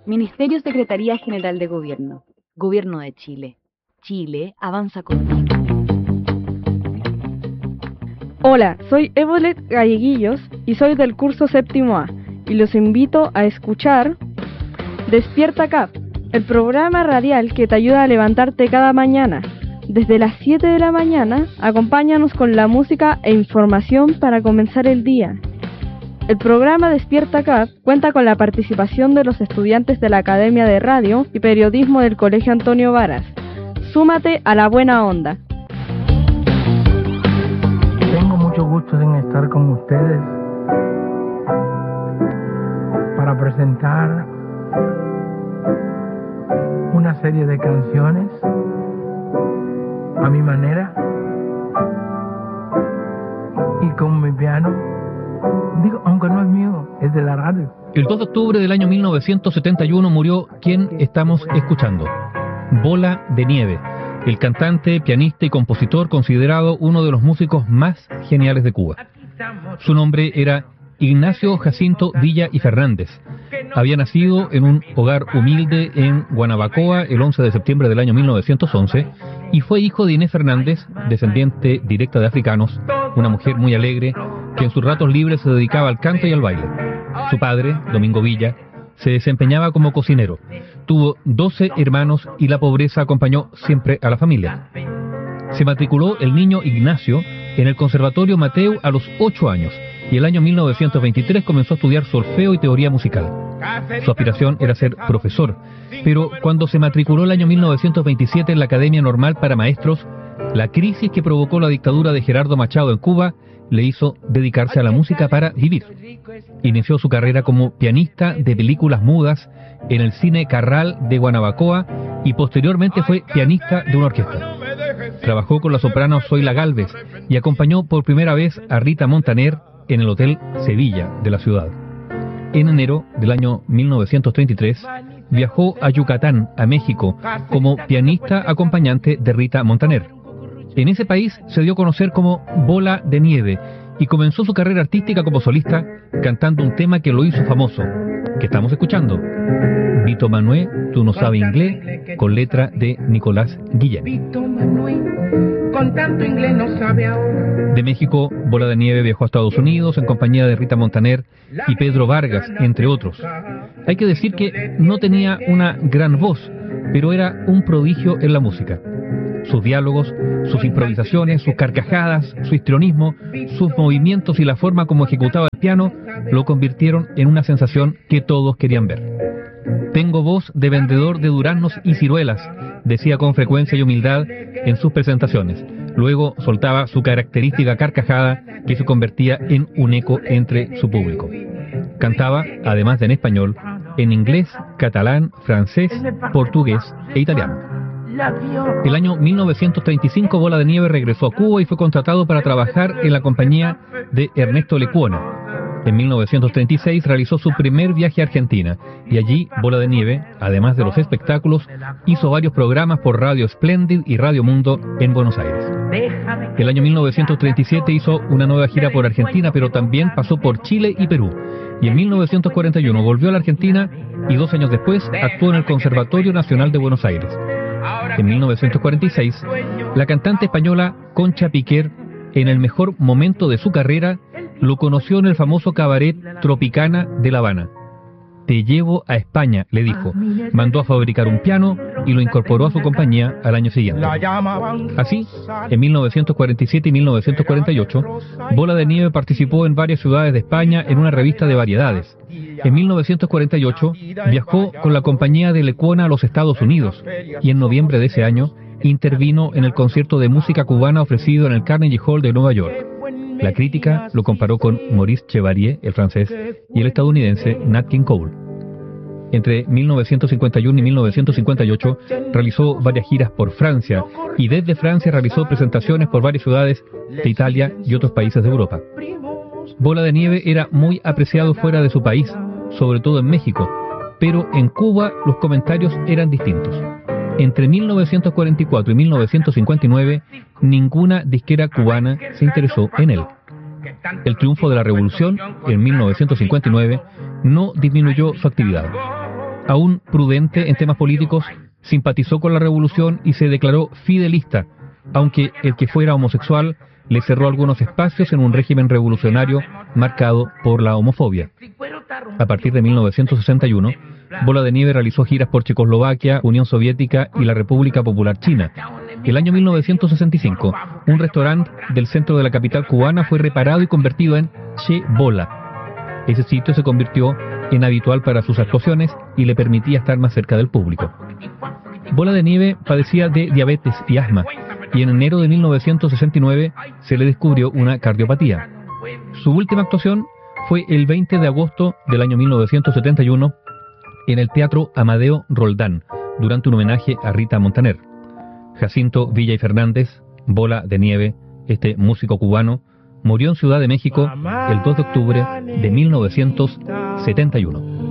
Ministerio Secretaría General de Gobierno. Gobierno de Chile. Chile avanza contigo. Hola, soy Evolet Galleguillos y soy del curso séptimo A y los invito a escuchar Despierta CAP, el programa radial que te ayuda a levantarte cada mañana. Desde las 7 de la mañana, acompáñanos con la música e información para comenzar el día. El programa Despierta CAP cuenta con la participación de los estudiantes de la Academia de Radio y Periodismo del Colegio Antonio Varas. Súmate a la buena onda. Tengo mucho gusto en estar con ustedes para presentar una serie de canciones a mi manera y con mi piano. Digo, aunque no es mío, es de la radio. El 2 de octubre del año 1971 murió quien estamos escuchando, Bola de Nieve, el cantante, pianista y compositor considerado uno de los músicos más geniales de Cuba. Su nombre era Ignacio Jacinto Villa y Fernández. Había nacido en un hogar humilde en Guanabacoa el 11 de septiembre del año 1911 y fue hijo de Inés Fernández, descendiente directa de africanos, una mujer muy alegre que en sus ratos libres se dedicaba al canto y al baile. Su padre, Domingo Villa, se desempeñaba como cocinero. Tuvo 12 hermanos y la pobreza acompañó siempre a la familia. Se matriculó el niño Ignacio en el Conservatorio Mateu a los 8 años y el año 1923 comenzó a estudiar solfeo y teoría musical. Su aspiración era ser profesor, pero cuando se matriculó el año 1927 en la Academia Normal para Maestros, la crisis que provocó la dictadura de Gerardo Machado en Cuba le hizo dedicarse a la música para vivir. Inició su carrera como pianista de películas mudas en el Cine Carral de Guanabacoa y posteriormente fue pianista de una orquesta. Trabajó con la soprano Zoila Gálvez y acompañó por primera vez a Rita Montaner en el Hotel Sevilla de la ciudad. En enero del año 1933 viajó a Yucatán, a México, como pianista acompañante de Rita Montaner. En ese país se dio a conocer como Bola de Nieve y comenzó su carrera artística como solista cantando un tema que lo hizo famoso, que estamos escuchando, Vito Manué, Tú no sabes inglés, con letra de Nicolás Guillén. Vito Manuel, con tanto inglés no sabe ahora. De México, Bola de Nieve viajó a Estados Unidos en compañía de Rita Montaner y Pedro Vargas, entre otros. Hay que decir que no tenía una gran voz, pero era un prodigio en la música. Sus diálogos, sus improvisaciones, sus carcajadas, su histrionismo, sus movimientos y la forma como ejecutaba el piano lo convirtieron en una sensación que todos querían ver. Tengo voz de vendedor de duraznos y ciruelas, decía con frecuencia y humildad en sus presentaciones. Luego soltaba su característica carcajada que se convertía en un eco entre su público. Cantaba, además de en español, en inglés, catalán, francés, portugués e italiano. El año 1935 Bola de Nieve regresó a Cuba y fue contratado para trabajar en la compañía de Ernesto Lecuona. En 1936 realizó su primer viaje a Argentina y allí Bola de Nieve, además de los espectáculos, hizo varios programas por Radio Splendid y Radio Mundo en Buenos Aires. El año 1937 hizo una nueva gira por Argentina, pero también pasó por Chile y Perú. Y en 1941 volvió a la Argentina y 2 años después actuó en el Conservatorio Nacional de Buenos Aires. En 1946, la cantante española Concha Piquer, en el mejor momento de su carrera, lo conoció en el famoso cabaret Tropicana de La Habana. Te llevo a España, le dijo. Mandó a fabricar un piano y lo incorporó a su compañía al año siguiente. Así, en 1947 y 1948, Bola de Nieve participó en varias ciudades de España en una revista de variedades. En 1948 viajó con la compañía de Lecuona a los Estados Unidos y en noviembre de ese año intervino en el concierto de música cubana ofrecido en el Carnegie Hall de Nueva York. La crítica lo comparó con Maurice Chevalier, el francés, y el estadounidense Nat King Cole. Entre 1951 y 1958 realizó varias giras por Francia y desde Francia realizó presentaciones por varias ciudades de Italia y otros países de Europa. Bola de Nieve era muy apreciado fuera de su país, sobre todo en México, pero en Cuba los comentarios eran distintos. Entre 1944 y 1959, ninguna disquera cubana se interesó en él. El triunfo de la revolución en 1959 no disminuyó su actividad. Aún prudente en temas políticos, simpatizó con la revolución y se declaró fidelista, aunque el que fuera homosexual le cerró algunos espacios en un régimen revolucionario marcado por la homofobia. A partir de 1961, Bola de Nieve realizó giras por Checoslovaquia, Unión Soviética y la República Popular China. El año 1965, un restaurante del centro de la capital cubana fue reparado y convertido en Che Bola. Ese sitio se convirtió en habitual para sus actuaciones y le permitía estar más cerca del público. Bola de Nieve padecía de diabetes y asma, y en enero de 1969 se le descubrió una cardiopatía. Su última actuación fue el 20 de agosto del año 1971 en el Teatro Amadeo Roldán, durante un homenaje a Rita Montaner. Jacinto Villa y Fernández, Bola de Nieve, este músico cubano, murió en Ciudad de México el 2 de octubre de 1971.